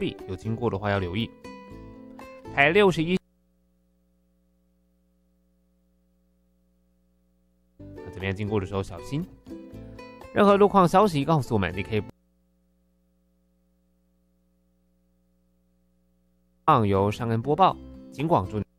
闭，有经过的话要留意。台61这边经过的时候小心。任何路况消息告诉我们，你可以由尚恩播报。警广祝你